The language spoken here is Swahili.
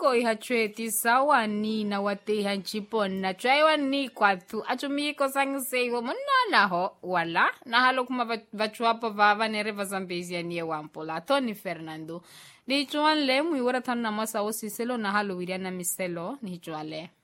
ko ihachweti sawa ni na wate hanchipon na chaiwa ni kwatu achumiko sangsego mona ho wala na halo kuma vachuapo vava nere vazambezia nie wampola Tony Fernando ni chuan le muiwara tan na masa osiselo na halo wiriana miselo ni chuale